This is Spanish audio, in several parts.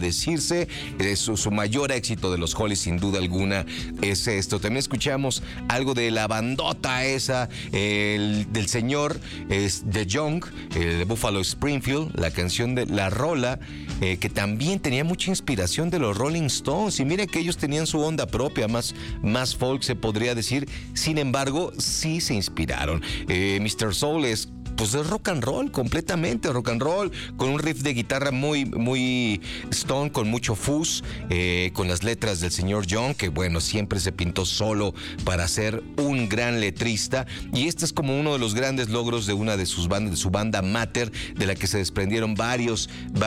decirse. Su mayor éxito de los Hollies, sin duda alguna, es esto. También escuchamos algo de la bandota esa, del señor de Young, de Buffalo Springfield, la canción de la rola, que también tenía mucha inspiración de los Rolling Stones. Y miren que ellos tenían su onda propia, más folk se podría decir. Sin embargo, sí se inspiraron. Mr. Soul es rock and roll, completamente rock and roll, con un riff de guitarra muy Stone, con mucho fuzz, con las letras del señor Young, que bueno, siempre se pintó solo para ser un gran letrista, y este es como uno de los grandes logros de una de sus bandas, de su banda Matter, de la que se desprendieron varios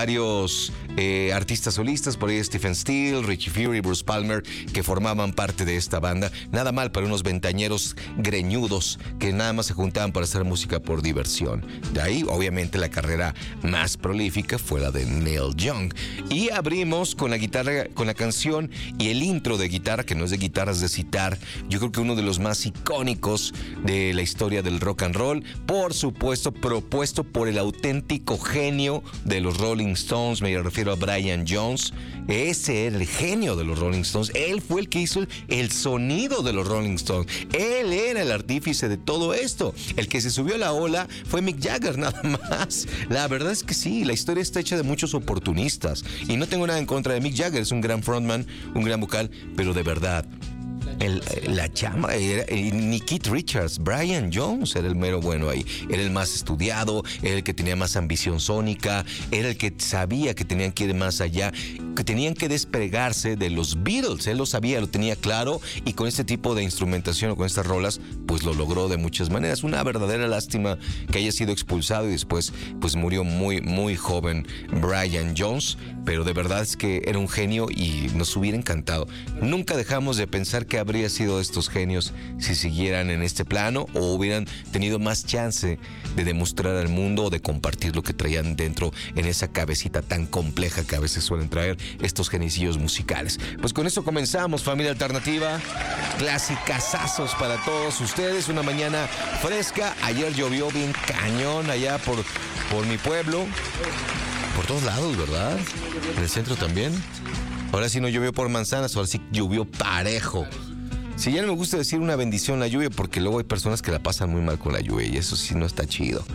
artistas solistas, por ahí Stephen Steele, Richie Fury, Bruce Palmer, que formaban parte de esta banda. Nada mal para unos ventañeros greñudos que nada más se juntaban para hacer música por diversión. De ahí, obviamente, la carrera más prolífica fue la de Neil Young. Y abrimos con la guitarra, con la canción y el intro de guitarra, que no es de guitarras, de sitar. Yo creo que uno de los más icónicos de la historia del rock and roll. Por supuesto, propuesto por el auténtico genio de los Rolling Stones. Me refiero a Brian Jones. Ese era el genio de los Rolling Stones. Él fue el que hizo el sonido de los Rolling Stones. Él era el artífice de todo esto. El que se subió a la ola fue Mick Jagger, nada más. La verdad es que sí, la historia está hecha de muchos oportunistas. Y no tengo nada en contra de Mick Jagger. Es un gran frontman, un gran vocal, pero de verdad, la chama era ni Keith Richards, Brian Jones era el mero bueno ahí. Era el más estudiado, era el que tenía más ambición sónica, era el que sabía que tenían que ir más allá, que tenían que despegarse de los Beatles. Él lo sabía, lo tenía claro, y con este tipo de instrumentación o con estas rolas, pues lo logró de muchas maneras. Una verdadera lástima que haya sido expulsado y después pues murió muy joven Brian Jones, pero de verdad es que era un genio y nos hubiera encantado. Nunca dejamos de pensar que habría sido de estos genios si siguieran en este plano o hubieran tenido más chance de demostrar al mundo o de compartir lo que traían dentro en esa cabecita tan compleja que a veces suelen traer estos genicillos musicales. Pues con esto comenzamos, familia alternativa. Clasicazazos para todos ustedes. Una mañana fresca. Ayer llovió bien cañón allá por mi pueblo. Por todos lados, ¿verdad? En el centro también. Ahora sí no llovió por manzanas, ahora sí llovió parejo. Sí, ya no me gusta decir una bendición la lluvia, porque luego hay personas que la pasan muy mal con la lluvia y eso sí no está chido.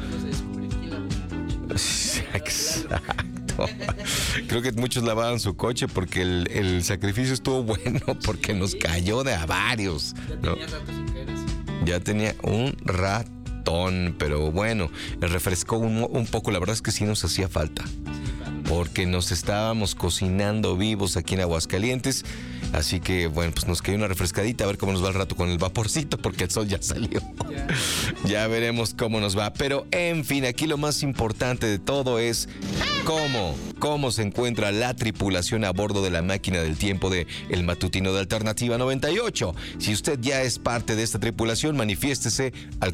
Exacto. Creo que muchos lavaban su coche porque el sacrificio estuvo bueno, porque nos cayó de a varios, ¿no? Ya tenía un ratón, pero bueno, refrescó un poco. La verdad es que sí nos hacía falta, porque nos estábamos cocinando vivos aquí en Aguascalientes. Así que, bueno, pues nos cayó una refrescadita, a ver cómo nos va el rato con el vaporcito, porque el sol ya salió. Ya veremos cómo nos va. Pero, en fin, aquí lo más importante de todo es cómo se encuentra la tripulación a bordo de la máquina del tiempo de El Matutino de Alternativa 98. Si usted ya es parte de esta tripulación, manifiéstese al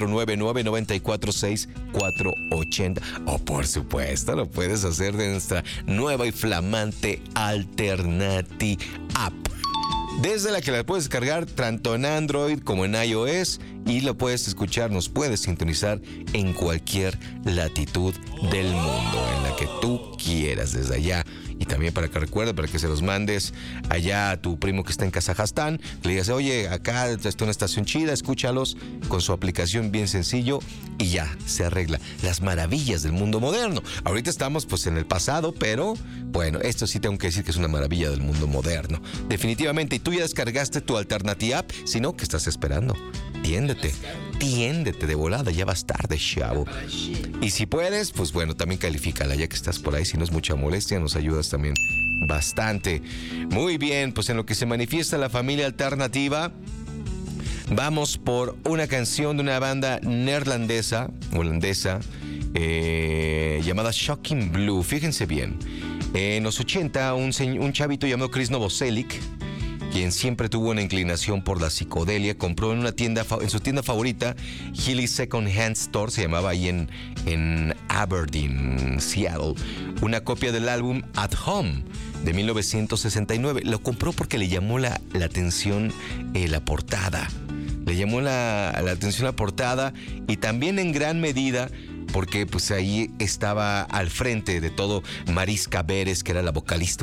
449-994-6480. O, por supuesto, lo puedes hacer de nuestra nueva y flamante Alternati App, desde la que la puedes descargar tanto en Android como en iOS, y lo puedes escuchar, nos puedes sintonizar en cualquier latitud del mundo, en la que tú quieras, desde allá. Y también para que recuerde, para que se los mandes allá a tu primo que está en Kazajstán, le digas, oye, acá está una estación chida, escúchalos con su aplicación, bien sencillo, y ya, se arregla. Las maravillas del mundo moderno. Ahorita estamos pues en el pasado, pero bueno, esto sí tengo que decir que es una maravilla del mundo moderno. Definitivamente. Y tú ya descargaste tu Alternativa App, si no, ¿qué estás esperando? Tiéndete de volada, ya vas tarde, chavo. Y si puedes, pues bueno, también califícala ya que estás por ahí, si no es mucha molestia, nos ayudas también bastante. Muy bien, pues en lo que se manifiesta la familia alternativa, vamos por una canción de una banda holandesa, llamada Shocking Blue. Fíjense bien, en los 80, un chavito llamado Chris Novoselic, quien siempre tuvo una inclinación por la psicodelia, compró en su tienda favorita, Healy Second Hand Store, se llamaba ahí en Aberdeen, Seattle, una copia del álbum At Home de 1969. Lo compró porque le llamó la atención la portada. Le llamó la atención la portada, y también en gran medida porque pues ahí estaba al frente de todo Marisca Beres, que era la vocalista